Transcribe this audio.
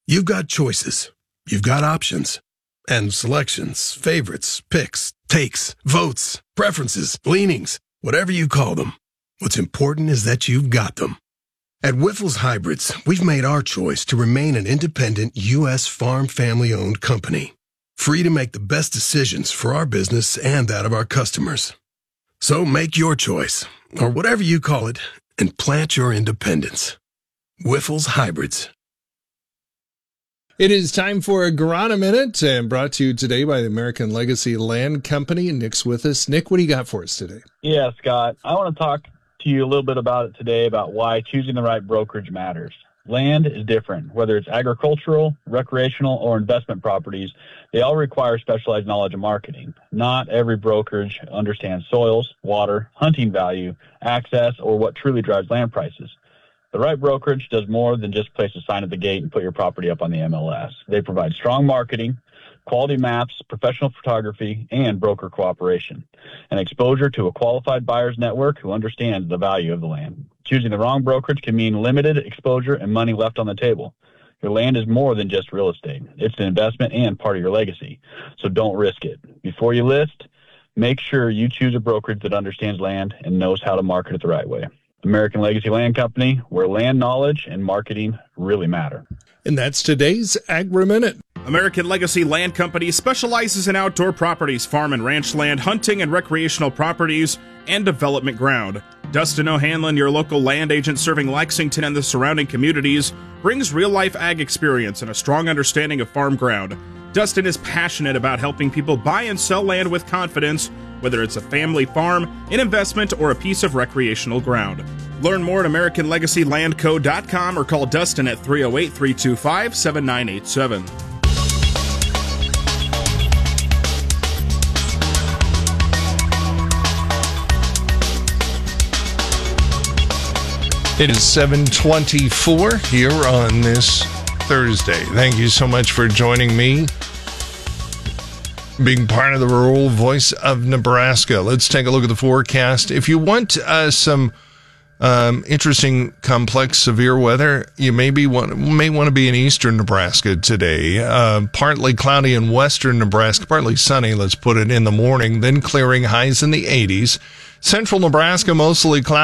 You've got choices. You've got options. And selections, favorites, picks, takes, votes, preferences, leanings, whatever you call them. What's important is that you've got them. At Wyffels Hybrids, we've made our choice to remain an independent U.S. farm family-owned company, free to make the best decisions for our business and that of our customers. So make your choice, or whatever you call it, and plant your independence. Wyffels Hybrids. It is time for a Guarana Minute, and brought to you today by the American Legacy Land Company. Nick's with us. Nick, what do you got for us today? Yeah, Scott. I want to talk to you a little bit about it today, about why choosing the right brokerage matters. Land is different. Whether it's agricultural, recreational, or investment properties, they all require specialized knowledge and marketing. Not every brokerage understands soils, water, hunting value, access, or what truly drives land prices. The right brokerage does more than just place a sign at the gate and put your property up on the MLS. They provide strong marketing, quality maps, professional photography, and broker cooperation, and exposure to a qualified buyer's network who understands the value of the land. Choosing the wrong brokerage can mean limited exposure and money left on the table. Your land is more than just real estate. It's an investment and part of your legacy, so don't risk it. Before you list, make sure you choose a brokerage that understands land and knows how to market it the right way. American Legacy Land Company, where land knowledge and marketing really matter. And that's today's Agri Minute. American Legacy Land Company specializes in outdoor properties, farm and ranch land, hunting and recreational properties, and development ground. Dustin O'Hanlon, your local land agent serving Lexington and the surrounding communities, brings real-life ag experience and a strong understanding of farm ground. Dustin is passionate about helping people buy and sell land with confidence, whether it's a family farm, an investment, or a piece of recreational ground. Learn more at AmericanLegacyLandCo.com or call Dustin at 308-325-7987. It is 7:24 here on this Thursday. Thank you so much for joining me, being part of the rural voice of Nebraska. Let's take a look at the forecast. If you want some interesting, complex, severe weather, you may want to be in eastern Nebraska today. Partly cloudy in western Nebraska, partly sunny, let's put it, in the morning, then clearing, highs in the 80s. Central Nebraska, mostly cloudy.